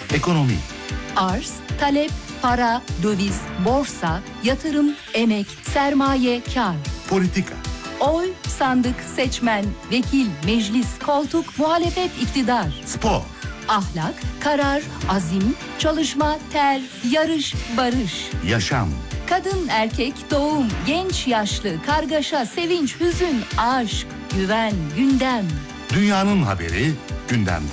Ekonomi. Arz, talep, para, döviz, borsa, yatırım, emek, sermaye, kar. Politika. Oy, sandık, seçmen, vekil, meclis, koltuk, muhalefet, iktidar. Spor. Ahlak, karar, azim, çalışma, ter, yarış, barış. Yaşam. Kadın, erkek, doğum, genç, yaşlı, kargaşa, sevinç, hüzün, aşk, güven, gündem. Dünyanın haberi gündemde.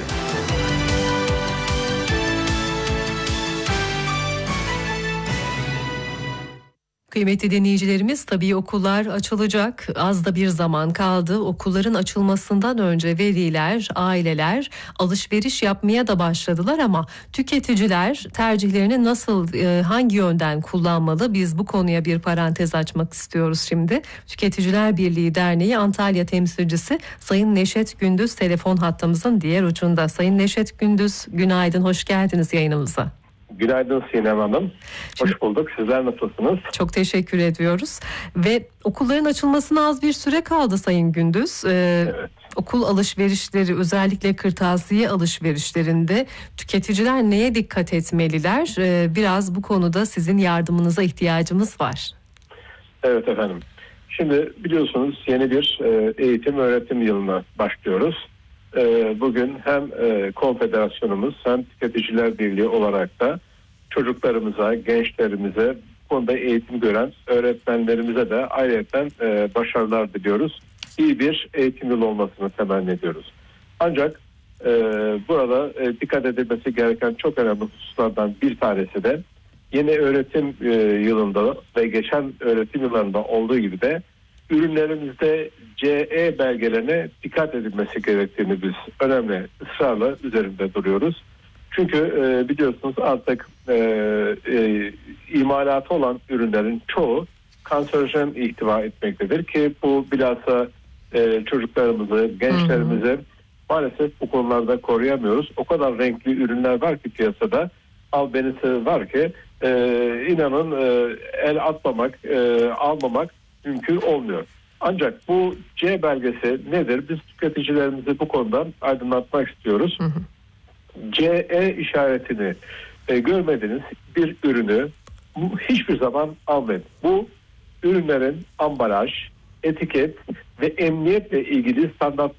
Kıymetli dinleyicilerimiz, tabii okullar açılacak. Az da bir zaman kaldı. Okulların açılmasından önce veliler, aileler alışveriş yapmaya da başladılar ama tüketiciler tercihlerini nasıl, hangi yönden kullanmalı? Biz bu konuya bir parantez açmak istiyoruz şimdi. Tüketiciler Birliği Derneği Antalya temsilcisi Sayın Neşet Gündüz telefon hattımızın diğer ucunda. Sayın Neşet Gündüz, günaydın, hoş geldiniz yayınımıza. Günaydın Sinem Hanım. Hoş bulduk. Sizler nasılsınız? Çok teşekkür ediyoruz. Ve okulların açılmasına az bir süre kaldı Sayın Gündüz. Evet. Okul alışverişleri, özellikle kırtasiye alışverişlerinde tüketiciler neye dikkat etmeliler? Biraz bu konuda sizin yardımınıza ihtiyacımız var. Evet efendim. Şimdi biliyorsunuz yeni bir eğitim öğretim yılına başlıyoruz. Bugün hem konfederasyonumuz hem Tüketiciler Birliği olarak da çocuklarımıza, gençlerimize, bu konuda eğitim gören öğretmenlerimize de ayrıca başarılar diliyoruz. İyi bir eğitim yılı olmasını temenni ediyoruz. Ancak burada dikkat edilmesi gereken çok önemli hususlardan bir tanesi de yeni öğretim yılında ve geçen öğretim yıllarında olduğu gibi de ürünlerimizde CE belgelerine dikkat edilmesi gerektiğini biz önemli ısrarla üzerinde duruyoruz. Çünkü biliyorsunuz artık imalatı olan ürünlerin çoğu kanserojen ihtiva etmektedir ki bu bilhassa çocuklarımızı, gençlerimizi maalesef bu konularda koruyamıyoruz. O kadar renkli ürünler var ki piyasada, albenisi var ki inanın el atmamak, almamak mümkün olmuyor. Ancak bu C belgesi nedir? Biz tüketicilerimizi bu konuda aydınlatmak istiyoruz. CE işaretini görmediğiniz bir ürünü hiçbir zaman almayın. Bu ürünlerin ambalaj, etiket ve emniyetle ilgili standartlar